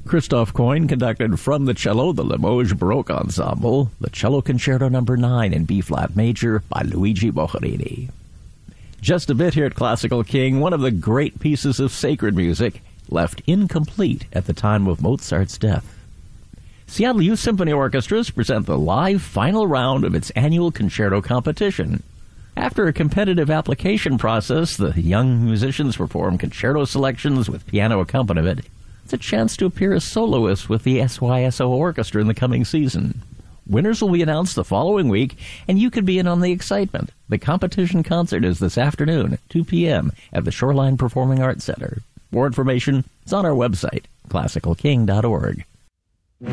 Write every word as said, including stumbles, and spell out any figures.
Christoph Coyne conducted from the cello the Limoges Baroque Ensemble, the Cello Concerto number nine in B-flat major by Luigi Boccherini. Just a bit here at Classical King, one of the great pieces of sacred music left incomplete at the time of Mozart's death. Seattle Youth Symphony Orchestras present the live final round of its annual concerto competition. After a competitive application process, the young musicians perform concerto selections with piano accompaniment. It's a chance to appear as soloists with the S Y S O Orchestra in the coming season. Winners will be announced the following week, and you could be in on the excitement. The competition concert is this afternoon, two p.m., at the Shoreline Performing Arts Center. More information is on our website, classical king dot org.